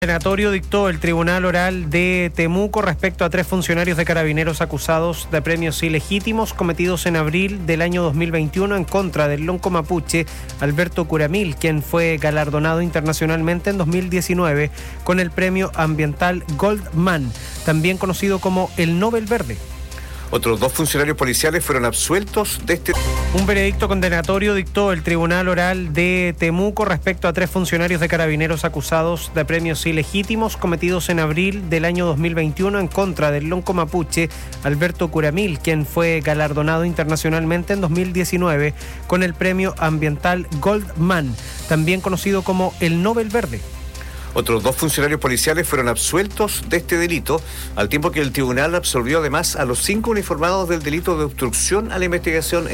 Condenatorio dictó el Tribunal Oral de Temuco respecto a 3 funcionarios de Carabineros acusados de premios ilegítimos cometidos en abril del año 2021 en contra del lonco mapuche Alberto Curamil, quien fue galardonado internacionalmente en 2019 con el premio ambiental Goldman, también conocido como el Nobel Verde. Otros 2 funcionarios policiales fueron absueltos de este... Un veredicto condenatorio dictó el Tribunal Oral de Temuco respecto a 3 funcionarios de Carabineros acusados de premios ilegítimos cometidos en abril del año 2021 en contra del lonco mapuche Alberto Curamil, quien fue galardonado internacionalmente en 2019 con el premio ambiental Goldman, también conocido como el Nobel Verde. Otros 2 funcionarios policiales fueron absueltos de este delito, al tiempo que el tribunal absolvió además a los 5 uniformados del delito de obstrucción a la investigación